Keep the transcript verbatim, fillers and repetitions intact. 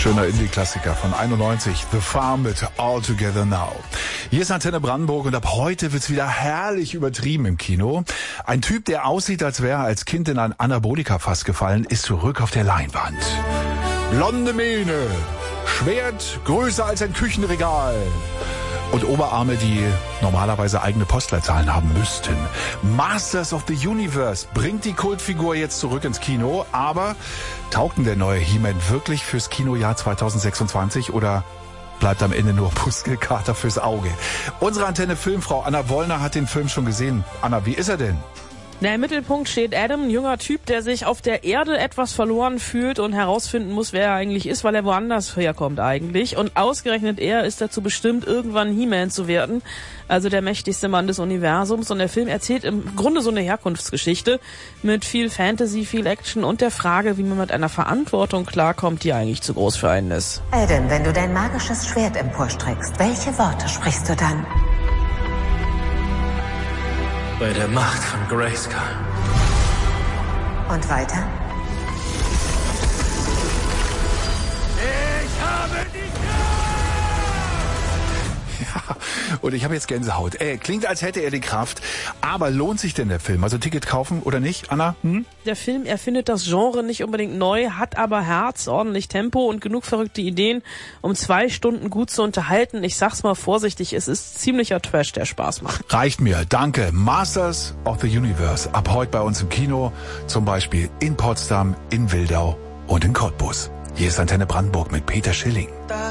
Schöner Indie-Klassiker von einundneunzig, The Farm mit All Together Now. Hier ist Antenne Brandenburg und ab heute wird's wieder herrlich übertrieben im Kino. Ein Typ, der aussieht, als wäre er als Kind in ein Anabolika-Fass gefallen, ist zurück auf der Leinwand. Blonde Mähne, Schwert größer als ein Küchenregal und Oberarme, die normalerweise eigene Postleitzahlen haben müssten. Masters of the Universe bringt die Kultfigur jetzt zurück ins Kino, aber taugt denn der neue He-Man wirklich fürs Kinojahr zweitausendsechsundzwanzig oder bleibt am Ende nur Muskelkater fürs Auge? Unsere Antenne-Filmfrau Anna Wollner hat den Film schon gesehen. Anna, wie ist er denn? Na, im Mittelpunkt steht Adam, ein junger Typ, der sich auf der Erde etwas verloren fühlt und herausfinden muss, wer er eigentlich ist, weil er woanders herkommt eigentlich. Und ausgerechnet er ist dazu bestimmt, irgendwann He-Man zu werden, also der mächtigste Mann des Universums. Und der Film erzählt im Grunde so eine Herkunftsgeschichte mit viel Fantasy, viel Action und der Frage, wie man mit einer Verantwortung klarkommt, die eigentlich zu groß für einen ist. Adam, wenn du dein magisches Schwert emporstreckst, welche Worte sprichst du dann? Bei der Macht von Grayskull. Und weiter? Ich habe die Ja, und ich habe jetzt Gänsehaut. Äh, klingt, als hätte er die Kraft. Aber lohnt sich denn der Film? Also Ticket kaufen oder nicht, Anna? Hm? Der Film erfindet das Genre nicht unbedingt neu, hat aber Herz, ordentlich Tempo und genug verrückte Ideen, um zwei Stunden gut zu unterhalten. Ich sag's mal vorsichtig, es ist ziemlicher Trash, der Spaß macht. Reicht mir, danke. Masters of the Universe. Ab heute bei uns im Kino. Zum Beispiel in Potsdam, in Wildau und in Cottbus. Hier ist Antenne Brandenburg mit Peter Schilling.